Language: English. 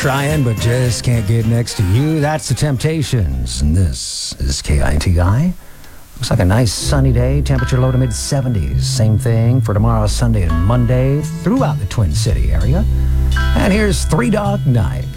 trying but just can't get next to you. That's the Temptations, and this is KITI. Looks like a nice sunny day, temperature low to mid-70s. Same thing for tomorrow, Sunday and Monday throughout the Twin City area. And here's Three Dog Night.